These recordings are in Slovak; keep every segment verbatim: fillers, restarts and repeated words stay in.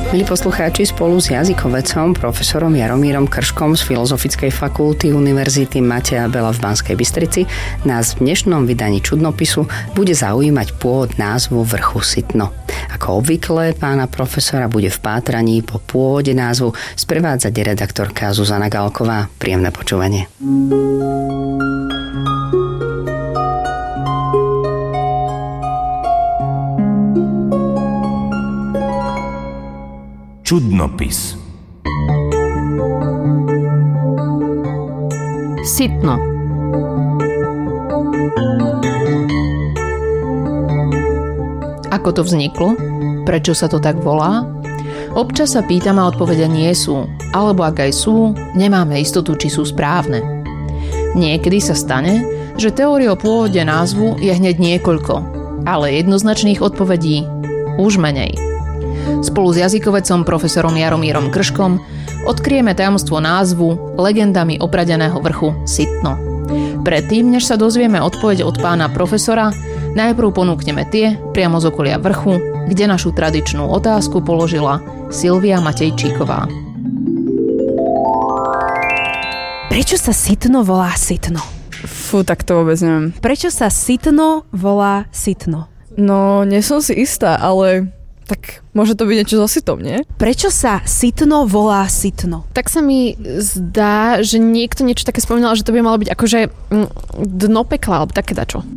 Milí poslucháči, spolu s jazykovedcom profesorom Jaromírom Krškom z Filozofickej fakulty Univerzity Mateja Bela v Banskej Bystrici nás v dnešnom vydaní Čudnopisu bude zaujímať pôvod názvu vrchu Sitno. Ako obvykle pána profesora bude v pátraní po pôvode názvu sprevádzať redaktorka Zuzana Galková. Príjemné počúvanie. Čudnopis. Sitno. Ako to vzniklo? Prečo sa to tak volá? Občas sa pýtam a odpovede nie sú, alebo ak aj sú, nemáme istotu, či sú správne. Niekedy sa stane, že teórie o pôvode názvu je hneď niekoľko, ale jednoznačných odpovedí už menej. Spolu s jazykovedcom profesorom Jaromírom Krškom odkryjeme tajomstvo názvu legendami opradeného vrchu Sitno. Predtým, než sa dozvieme odpoveď od pána profesora, najprv ponúkneme tie priamo z okolia vrchu, kde našu tradičnú otázku položila Silvia Matejčíková. Prečo sa Sitno volá Sitno? Fú, tak to vôbec neviem. Prečo sa Sitno volá Sitno? No, nie som si istá, ale tak môže to byť niečo so sitom, nie? Prečo sa Sitno volá Sitno? Tak sa mi zdá, že niekto niečo také spomínal, že to by malo byť akože dno pekla, alebo také dačo.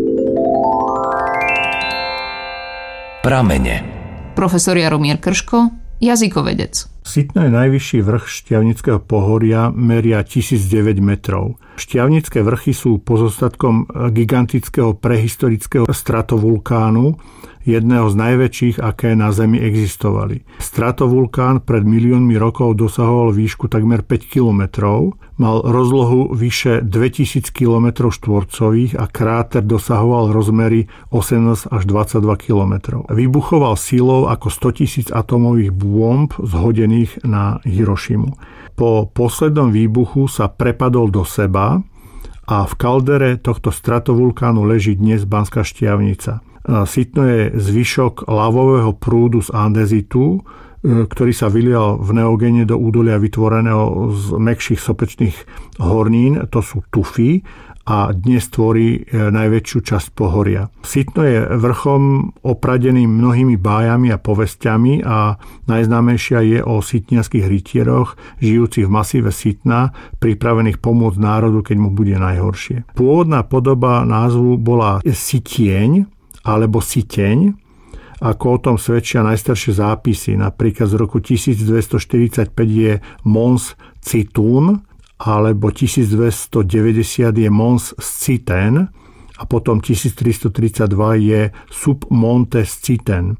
Pramene. Profesor Jaromír Krško, jazykovedec. Sitno je najvyšší vrch Štiavnického pohoria, meria tisícdeväť metrov. Štiavnické vrchy sú pozostatkom gigantického prehistorického stratovulkánu, jedného z najväčších, aké na Zemi existovali. Stratovulkán pred miliónmi rokov dosahoval výšku takmer päť kilometrov, mal rozlohu vyše dvetisíc kilometrov štvorcových a kráter dosahoval rozmery osemnásť až dvadsaťdva kilometrov. Vybuchoval silou ako stotisíc atomových bomb zhodených na Hirošimu. Po poslednom výbuchu sa prepadol do seba a v kaldere tohto stratovulkánu leží dnes Banská Štiavnica. Sitno je zvyšok lavového prúdu z andezitu, ktorý sa vylial v neogéne do údolia vytvoreného z mäkších sopečných hornín, to sú tufy, a dnes tvorí najväčšiu časť pohoria. Sitno je vrchom opradeným mnohými bájami a povestiami a najznámejšia je o sitnianskych rytieroch, žijúcich v masíve Sitna, pripravených pomôcť národu, keď mu bude najhoršie. Pôvodná podoba názvu bola Sitieň alebo Siteň, ako o tom svedčia najstaršie zápisy. Napríklad z roku tisícdvestoštyridsaťpäť je Mons Citun, alebo tisícdvestodeväťdesiat je Mons Sciten a potom tisíctristotridsaťdva je Sub Monte Sciten.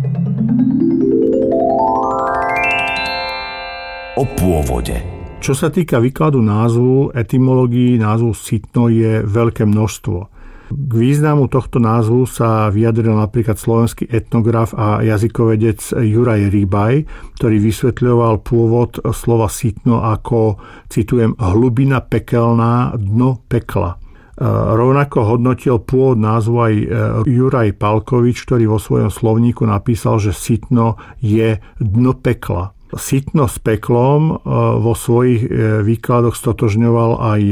O pôvode. Čo sa týka výkladu názvu, etymológii názvu Sitno je veľké množstvo. K významu tohto názvu sa vyjadril napríklad slovenský etnograf a jazykovedec Juraj Rybaj, ktorý vysvetľoval pôvod slova Sitno ako, citujem, hlubina pekelná, dno pekla. Rovnako hodnotil pôvod názvu aj Juraj Palkovič, ktorý vo svojom slovníku napísal, že Sitno je dno pekla. Sitno s peklom vo svojich výkladoch stotožňoval aj